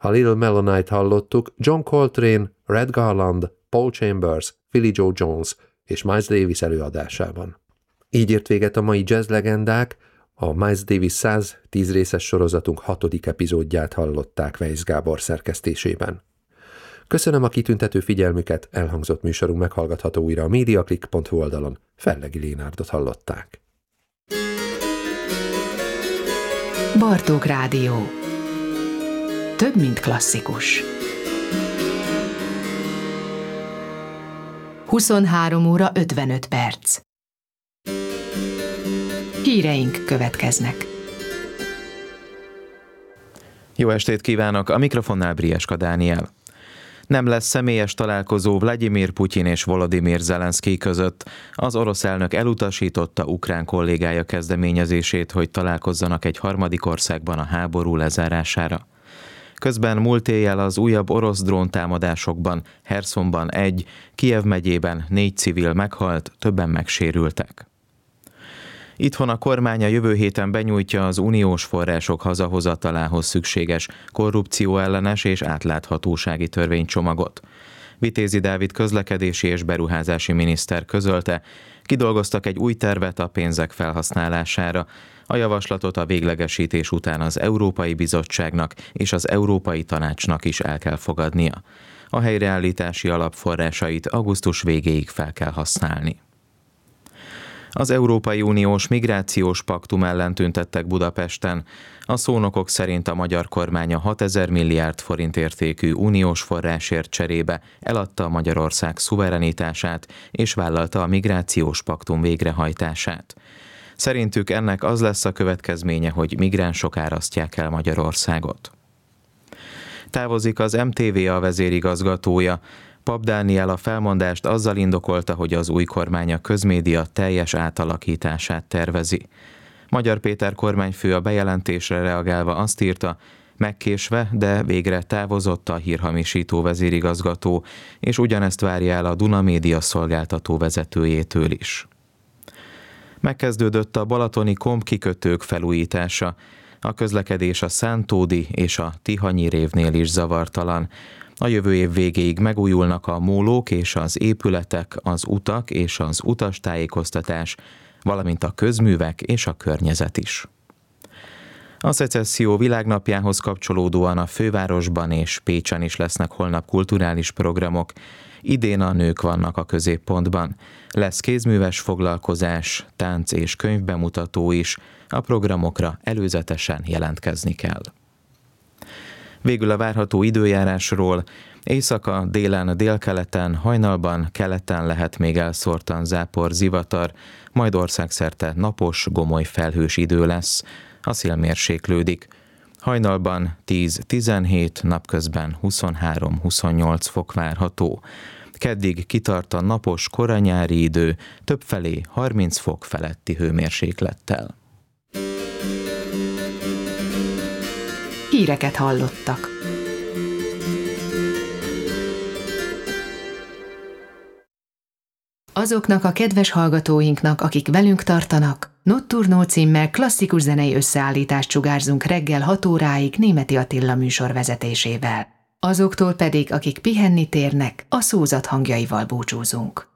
A Little Melonite hallottuk John Coltrane, Red Garland, Paul Chambers, Philly Joe Jones és Miles Davis előadásában. Így ért véget a mai jazz legendák, a Miles Davis 110 részes sorozatunk 6. epizódját hallották Weisz Gábor szerkesztésében. Köszönöm a kitüntető figyelmüket, elhangzott műsorunk meghallgatható újra a mediaclick.hu oldalon. Fellegi Lénárdot hallották. Bartók Rádió. Több, mint klasszikus. 23 óra 55 perc. Híreink következnek. Jó estét kívánok, a mikrofonnál Brieska Dániel. Nem lesz személyes találkozó Vladimir Putyin és Volodymyr Zelenszkij között. Az orosz elnök elutasította ukrán kollégája kezdeményezését, hogy találkozzanak egy harmadik országban a háború lezárására. Közben múlt éjjel az újabb orosz dróntámadásokban Herszonban 1, Kijev megyében 4 civil meghalt, többen megsérültek. Itthon a kormány a jövő héten benyújtja az uniós források hazahozatalához szükséges korrupcióellenes és átláthatósági törvénycsomagot. Vitézi Dávid közlekedési és beruházási miniszter közölte, kidolgoztak egy új tervet a pénzek felhasználására. A javaslatot a véglegesítés után az Európai Bizottságnak és az Európai Tanácsnak is el kell fogadnia. A helyreállítási alap forrásait augusztus végéig fel kell használni. Az Európai Uniós Migrációs Paktum ellen tüntettek Budapesten. A szónokok szerint a magyar kormánya 6000 milliárd forint értékű uniós forrásért cserébe eladta Magyarország szuverenitását és vállalta a Migrációs Paktum végrehajtását. Szerintük ennek az lesz a következménye, hogy migránsok árasztják el Magyarországot. Távozik az MTVA vezérigazgatója. Papp Dániel a felmondást azzal indokolta, hogy az új kormány a közmédia teljes átalakítását tervezi. Magyar Péter kormányfő a bejelentésre reagálva azt írta, megkésve, de végre távozott a hírhamisító vezérigazgató, és ugyanezt várja el a Duna Média szolgáltató vezetőjétől is. Megkezdődött a balatoni kombkikötők felújítása. A közlekedés a Szántódi és a Tihanyi révnél is zavartalan. A jövő év végéig megújulnak a mólók és az épületek, az utak és az utastájékoztatás, valamint a közművek és a környezet is. A szecesszió világnapjához kapcsolódóan a fővárosban és Pécsen is lesznek holnap kulturális programok. Idén a nők vannak a középpontban. Lesz kézműves foglalkozás, tánc és könyvbemutató is. A programokra előzetesen jelentkezni kell. Végül a várható időjárásról. Éjszaka, délen, délkeleten, hajnalban, keleten lehet még elszórtan zápor, zivatar, majd országszerte napos, gomoly felhős idő lesz. A szél mérséklődik. Hajnalban 10-17, napközben 23-28 fok várható. Keddig kitart a napos, koranyári idő, többfelé 30 fok feletti hőmérséklettel. Híreket hallottak. Azoknak a kedves hallgatóinknak, akik velünk tartanak, Notturno címmel klasszikus zenei összeállítást sugárzunk reggel 6 óráig Németi Attila műsor vezetésével. Azoktól pedig, akik pihenni térnek, a szózat hangjaival búcsúzunk.